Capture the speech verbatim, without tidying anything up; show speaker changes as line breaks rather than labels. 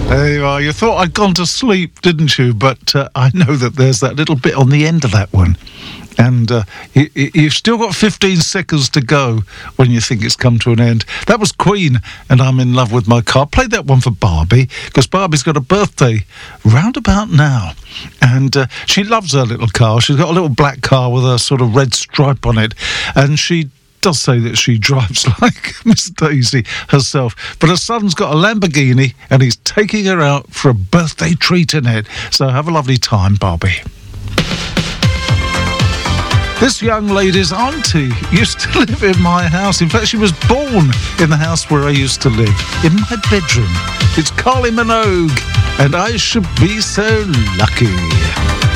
There you are. You thought I'd gone to sleep, didn't you? But uh, I know that there's that little bit on the end of that one. And uh, you, you've still got fifteen seconds to go when you think it's come to an end. That was Queen, and I'm in love with my car. Played that one for Barbie, because Barbie's got a birthday round about now. And uh, she loves her little car. She's got a little black car with a sort of red stripe on it. And she does say that she drives like Miss Daisy herself. But her son's got a Lamborghini, and he's taking her out for a birthday treat in it. So have a lovely time, Barbie. This young lady's auntie used to live in my house. In fact, she was born in the house where I used to live, in my bedroom. It's Kylie Minogue, and I should be so lucky.